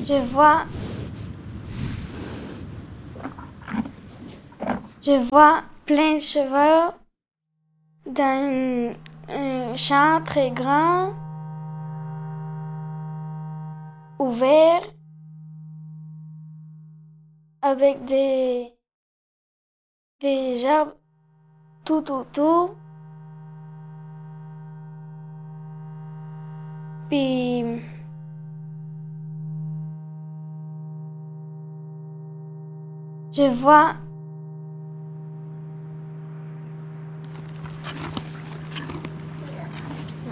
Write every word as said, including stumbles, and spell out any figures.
Je vois, je vois plein de chevaux dans un, un champ très grand, ouvert, avec des, des arbres tout autour. Puis je vois